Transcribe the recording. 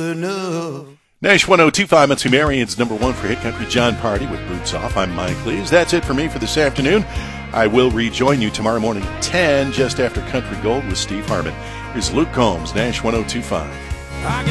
enough. Nash 102.5 Muncie Marion's number one for Hit Country, John Party with Boots Off. I'm Mike Lees. That's it for me for this afternoon. I will rejoin you tomorrow morning at 10, just after Country Gold with Steve Harmon. Here's Luke Combs, Nash 102.5.